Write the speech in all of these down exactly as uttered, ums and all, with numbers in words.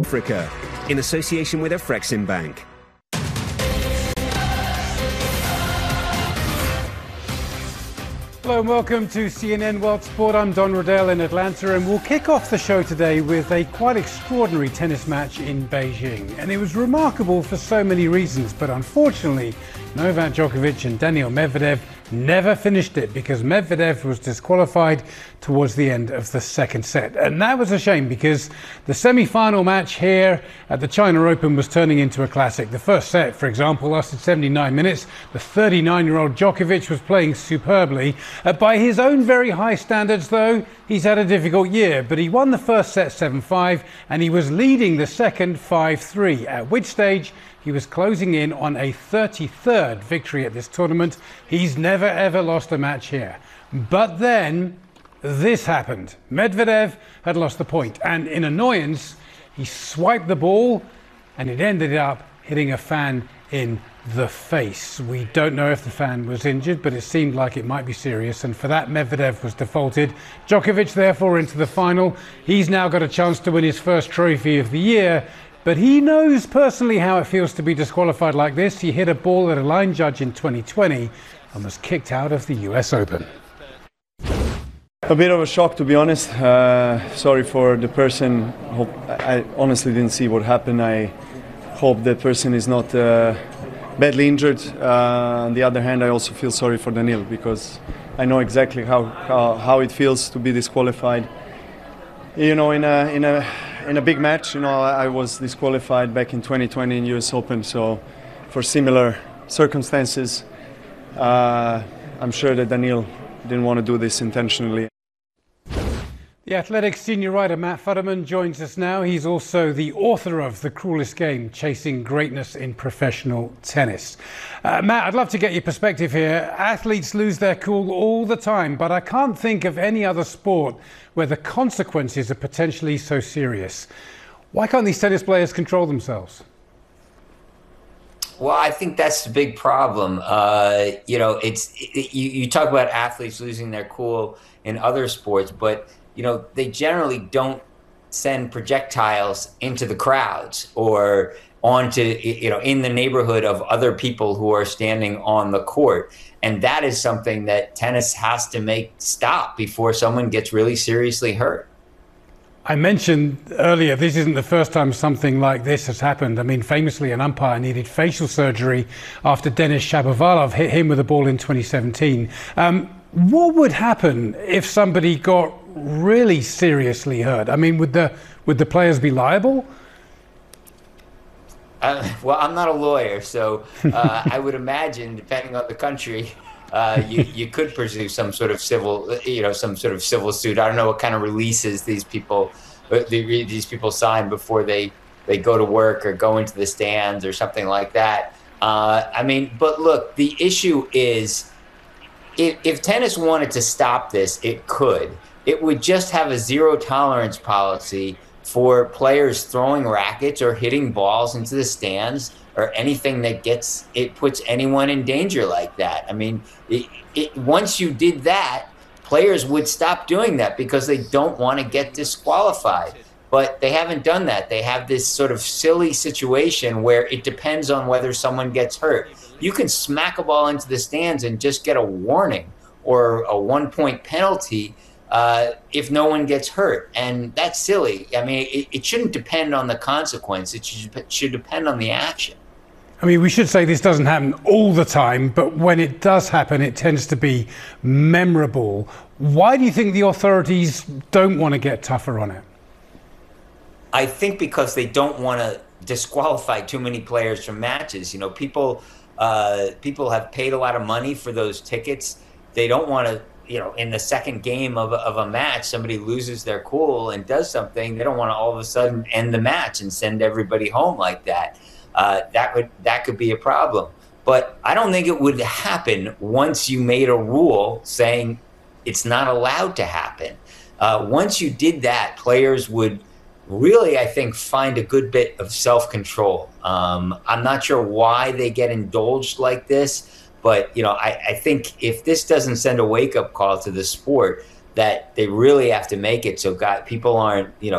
Africa, in association with Afrexim Bank. Hello and welcome to C N N World Sport. I'm Don Riddell in Atlanta, and we'll kick off the show today with a quite extraordinary tennis match in Beijing. And it was remarkable for so many reasons, but unfortunately, Novak Djokovic and Daniil Medvedev never finished it because Medvedev was disqualified towards the end of the second set. And that was a shame because the semi-final match here at the China Open was turning into a classic. The first set, for example, lasted seventy-nine minutes. The thirty-nine-year-old Djokovic was playing superbly. Uh, by his own very high standards, though, he's had a difficult year. But he won the first set seven five and he was leading the second five three, at which stage he was closing in on a thirty-third victory at this tournament. He's never ever lost a match here. But then this happened. Medvedev had lost the point, and in annoyance, he swiped the ball and it ended up hitting a fan in the face. We don't know if the fan was injured, but it seemed like it might be serious, and for that Medvedev was defaulted. Djokovic therefore into the final. He's now got a chance to win his first trophy of the year, but he knows personally how it feels to be disqualified like this. He hit a ball at a line judge in twenty twenty and was kicked out of the U S Open. A bit of a shock, to be honest. Uh, sorry for the person. Hope, I honestly didn't see what happened. I hope the person is not uh, badly injured. Uh, on the other hand, I also feel sorry for Daniil because I know exactly how, how, how it feels to be disqualified. You know, in a in a in a big match, you know, I was disqualified back in twenty twenty in U S Open. So, for similar circumstances, uh, I'm sure that Daniil didn't want to do this intentionally. The Athletics senior writer Matt Futterman joins us now. He's also the author of The Cruelest Game, Chasing Greatness in Professional Tennis. Uh, Matt, I'd love to get your perspective here. Athletes lose their cool all the time, but I can't think of any other sport where the consequences are potentially so serious. Why can't these tennis players control themselves? Well, I think that's the big problem. Uh, you know, it's it, you, you talk about athletes losing their cool in other sports, but you know, they generally don't send projectiles into the crowds or onto, you know, in the neighborhood of other people who are standing on the court. And that is something that tennis has to make stop before someone gets really seriously hurt. I mentioned earlier, this isn't the first time something like this has happened. I mean, famously, an umpire needed facial surgery after Denis Shapovalov hit him with a ball in twenty seventeen. Um, what would happen if somebody got really seriously hurt? I mean, would the would the players be liable? Uh, well, I'm not a lawyer, so uh, I would imagine, depending on the country, uh, you you could pursue some sort of civil, you know, some sort of civil suit. I don't know what kind of releases these people these people sign before they they go to work or go into the stands or something like that. Uh, I mean, but look, the issue is, if, if tennis wanted to stop this, it could. It would just have a zero tolerance policy for players throwing rackets or hitting balls into the stands or anything that gets it puts anyone in danger like that. I mean, it, it, once you did that, players would stop doing that because they don't want to get disqualified. But they haven't done that. They have this sort of silly situation where it depends on whether someone gets hurt. You can smack a ball into the stands and just get a warning or a one-point penalty uh, if no one gets hurt. And that's silly. I mean, it, it shouldn't depend on the consequence. It should, it should depend on the action. I mean, we should say this doesn't happen all the time, but when it does happen, it tends to be memorable. Why do you think the authorities don't want to get tougher on it? I think because they don't want to disqualify too many players from matches. You know, people uh, people have paid a lot of money for those tickets. They don't want to, you know, in the second game of a, of a match, somebody loses their cool and does something. They don't want to all of a sudden end the match and send everybody home like that. Uh, that would that could be a problem. But I don't think it would happen once you made a rule saying it's not allowed to happen. Uh, once you did that, players would really, I think, find a good bit of self-control. Um, I'm not sure why they get indulged like this, but you know, I, I think if this doesn't send a wake-up call to the sport, that they really have to make it so God, people aren't, you know,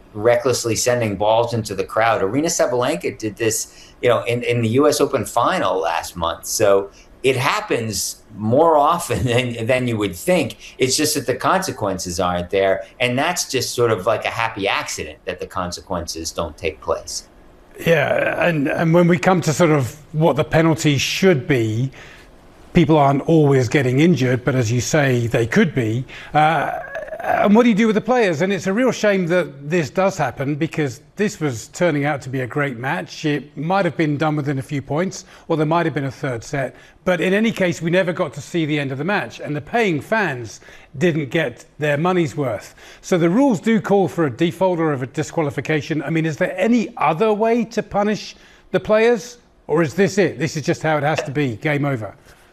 recklessly sending balls into the crowd. Aryna Sabalenka did this, you know, in, in the U S Open final last month. So it happens more often than, than you would think. It's just that the consequences aren't there. And that's just sort of like a happy accident that the consequences don't take place. Yeah, and, and when we come to sort of what the penalties should be, people aren't always getting injured, but as you say, they could be. Uh, and what do you do with the players? And it's a real shame that this does happen, because this was turning out to be a great match. It might have been done within a few points, or there might have been a third set. But in any case, we never got to see the end of the match, and the paying fans didn't get their money's worth. So the rules do call for a default or of a disqualification. I mean, is there any other way to punish the players? Or is this it? This is just how it has to be, game over?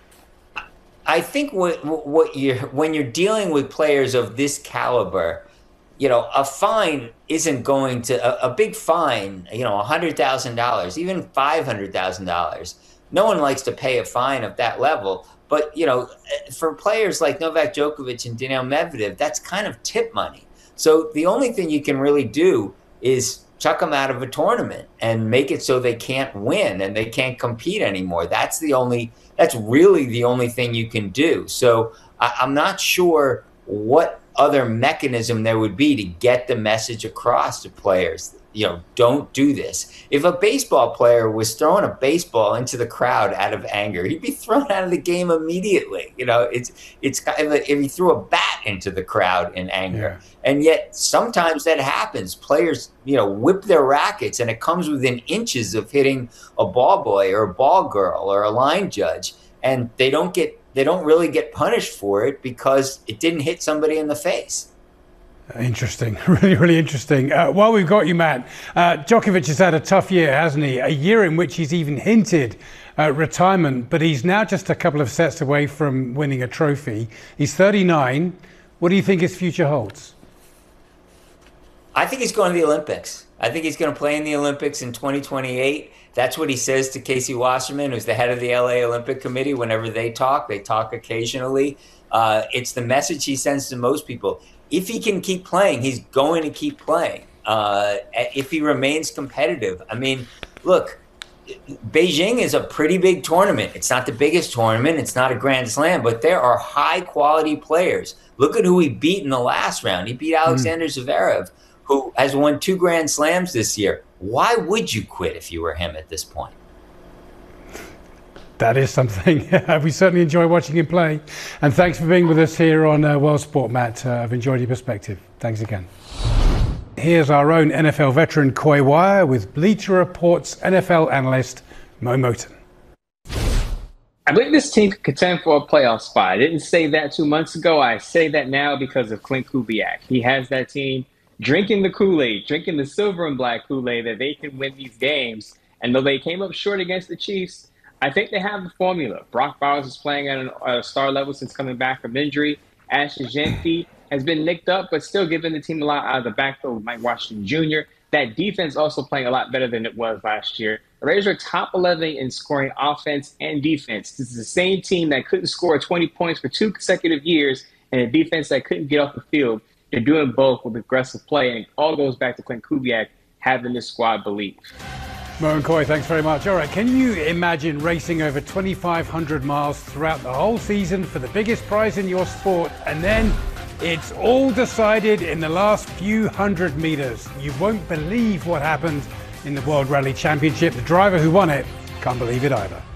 I think what what you when you're dealing with players of this caliber, you know, a fine isn't going to a, a big fine. You know, a hundred thousand dollars, even five hundred thousand dollars. No one likes to pay a fine of that level. But you know, for players like Novak Djokovic and Daniil Medvedev, that's kind of tip money. So the only thing you can really do is chuck them out of a tournament and make it so they can't win and they can't compete anymore. That's the only, that's really the only thing you can do. So I, I'm not sure what other mechanism there would be to get the message across to players. You know, don't do this. If a baseball player was throwing a baseball into the crowd out of anger, he'd be thrown out of the game immediately. You know, it's it's kind of like if he threw a bat into the crowd in anger. Yeah. And yet sometimes that happens. Players, you know, whip their rackets and it comes within inches of hitting a ball boy or a ball girl or a line judge, and they don't get they don't really get punished for it because it didn't hit somebody in the face. Interesting, really, really interesting. Uh, while we've got you, Matt, uh, Djokovic has had a tough year, hasn't he? A year in which he's even hinted at retirement, but he's now just a couple of sets away from winning a trophy. He's thirty-nine. What do you think his future holds? I think he's going to the Olympics. I think he's going to play in the Olympics in twenty twenty-eight. That's what he says to Casey Wasserman, who's the head of the L A Olympic Committee. Whenever they talk, they talk occasionally. Uh, it's the message he sends to most people. If he can keep playing, he's going to keep playing. Uh, if he remains competitive. I mean, look, Beijing is a pretty big tournament. It's not the biggest tournament. It's not a Grand Slam, but there are high-quality players. Look at who he beat in the last round. He beat Alexander mm. Zverev, who has won two Grand Slams this year. Why would you quit if you were him at this point? That is something. We certainly enjoy watching him play. And thanks for being with us here on uh, World Sport, Matt. Uh, I've enjoyed your perspective. Thanks again. Here's our own N F L veteran, Coy Wire, with Bleacher Report's N F L analyst, Mo Moton. I believe this team could contend for a playoff spot. I didn't say that two months ago. I say that now because of Clint Kubiak. He has that team drinking the Kool-Aid, drinking the silver and black Kool-Aid that they can win these games. And though they came up short against the Chiefs, I think they have the formula. Brock Bowers is playing at a star level since coming back from injury. Ashton Jeanty has been nicked up, but still giving the team a lot out of the backfield with Mike Washington Junior That defense also playing a lot better than it was last year. The Raiders are top eleven in scoring offense and defense. This is the same team that couldn't score twenty points for two consecutive years and a defense that couldn't get off the field. They're doing both with aggressive play, and it all goes back to Clint Kubiak having this squad believe. Mo and Coy, thanks very much. All right, can you imagine racing over twenty-five hundred miles throughout the whole season for the biggest prize in your sport, and then it's all decided in the last few hundred meters? You won't believe what happened in the World Rally Championship. The driver who won it can't believe it either.